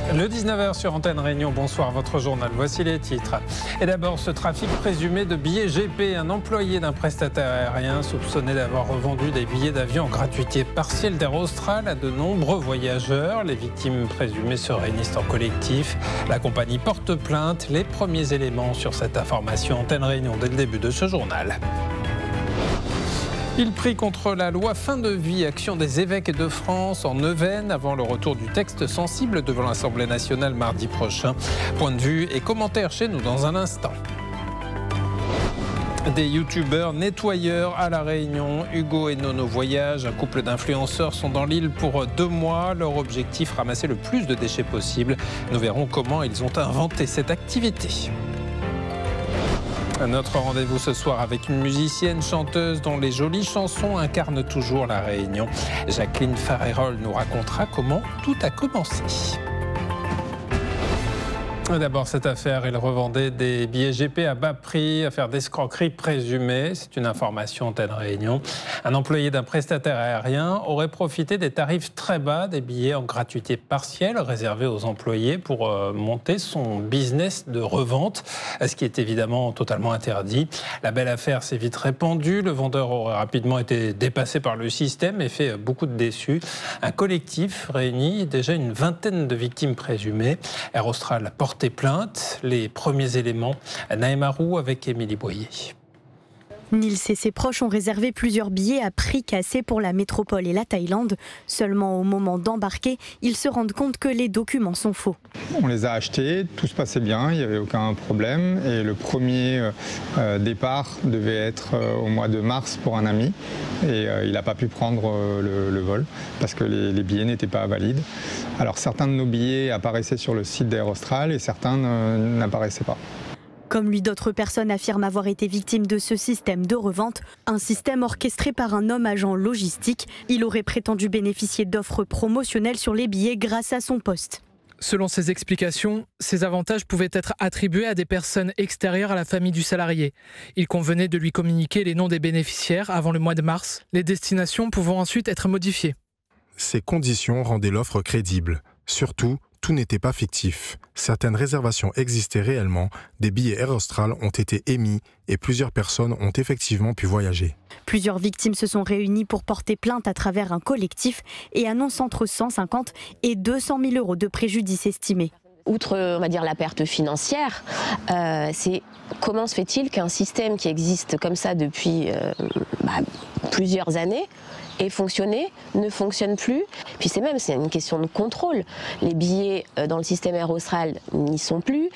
Le 19h sur Antenne Réunion, bonsoir, votre journal. Voici les titres. Et d'abord, ce trafic présumé de billets GP. Un employé d'un prestataire aérien soupçonné d'avoir revendu des billets d'avion en gratuité partielle d'Air Austral à de nombreux voyageurs. Les victimes présumées se réunissent en collectif. La compagnie porte plainte. Les premiers éléments sur cette information Antenne Réunion dès le début de ce journal. Il prie contre la loi fin de vie, action des évêques de France en Neuvaine avant le retour du texte sensible devant l'Assemblée nationale mardi prochain. Point de vue et commentaires chez nous dans un instant. Des youtubeurs nettoyeurs à La Réunion. Hugo et Nono voyagent. Un couple d'influenceurs sont dans l'île pour 2 mois. Leur objectif, ramasser le plus de déchets possible. Nous verrons comment ils ont inventé cette activité. Notre rendez-vous ce soir avec une musicienne chanteuse dont les jolies chansons incarnent toujours La Réunion. Jacqueline Farérol nous racontera comment tout a commencé. D'abord, cette affaire, il revendait des billets GP à bas prix, affaire d'escroquerie présumée. C'est une information Antenne Réunion. Un employé d'un prestataire aérien aurait profité des tarifs très bas des billets en gratuité partielle réservés aux employés pour monter son business de revente, ce qui est évidemment totalement interdit. La belle affaire s'est vite répandue. Le vendeur aurait rapidement été dépassé par le système et fait beaucoup de déçus. Un collectif réunit déjà une vingtaine de victimes présumées. Air Austral porte plainte. Les premiers éléments, Naïma Roux avec Émilie Boyer. Nils et ses proches ont réservé plusieurs billets à prix cassé pour la métropole et la Thaïlande. Seulement au moment d'embarquer, ils se rendent compte que les documents sont faux. On les a achetés, tout se passait bien, il n'y avait aucun problème. Et le premier départ devait être au mois de mars pour un ami. Et il n'a pas pu prendre le vol parce que les billets n'étaient pas valides. Alors certains de nos billets apparaissaient sur le site d'Air Austral et certains n'apparaissaient pas. Comme lui, d'autres personnes affirment avoir été victimes de ce système de revente, un système orchestré par un homme agent logistique. Il aurait prétendu bénéficier d'offres promotionnelles sur les billets grâce à son poste. Selon ses explications, ces avantages pouvaient être attribués à des personnes extérieures à la famille du salarié. Il convenait de lui communiquer les noms des bénéficiaires avant le mois de mars, les destinations pouvant ensuite être modifiées. Ces conditions rendaient l'offre crédible. Surtout, tout n'était pas fictif. Certaines réservations existaient réellement, des billets Air Austral ont été émis et plusieurs personnes ont effectivement pu voyager. Plusieurs victimes se sont réunies pour porter plainte à travers un collectif et annoncent entre 150 et 200 000 euros de préjudice estimés. Outre, on va dire, la perte financière, c'est comment se fait-il qu'un système qui existe comme ça depuis plusieurs années ait fonctionné, ne fonctionne plus. Puis c'est une question de contrôle. Les billets dans le système Air Austral n'y sont plus,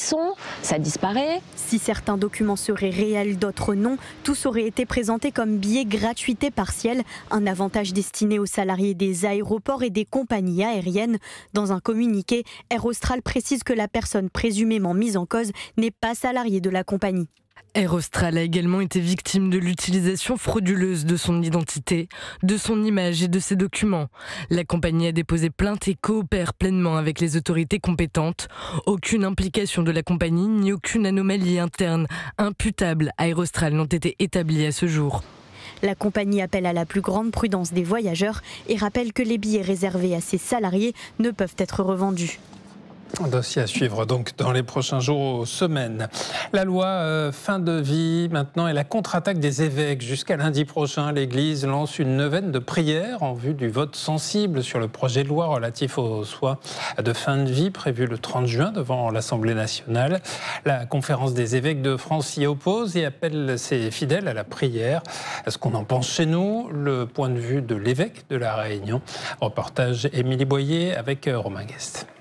ça disparaît. Si certains documents seraient réels, d'autres non, tous auraient été présentés comme billets gratuité partielle, un avantage destiné aux salariés des aéroports et des compagnies aériennes. Dans un communiqué, Air Austral précise que la personne présumément mise en cause n'est pas salariée de la compagnie. Air Austral a également été victime de l'utilisation frauduleuse de son identité, de son image et de ses documents. La compagnie a déposé plainte et coopère pleinement avec les autorités compétentes. Aucune implication de la compagnie ni aucune anomalie interne imputable à Air Austral n'ont été établies à ce jour. La compagnie appelle à la plus grande prudence des voyageurs et rappelle que les billets réservés à ses salariés ne peuvent être revendus. Un dossier à suivre donc dans les prochains jours ou semaines. La loi fin de vie maintenant et la contre-attaque des évêques. Jusqu'à lundi prochain, l'Église lance une neuvaine de prières en vue du vote sensible sur le projet de loi relatif aux soins de fin de vie prévu le 30 juin devant l'Assemblée nationale. La conférence des évêques de France s'y oppose et appelle ses fidèles à la prière. Est-ce qu'on en pense chez nous? Le point de vue de l'évêque de La Réunion. Reportage Émilie Boyer avec Romain Guest.